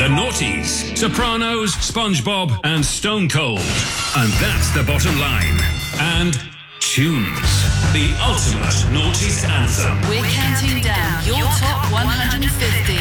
The Naughties, Sopranos, SpongeBob, and Stone Cold. And that's the bottom line. And Tunes, the ultimate Naughties anthem. We're counting down your top 150.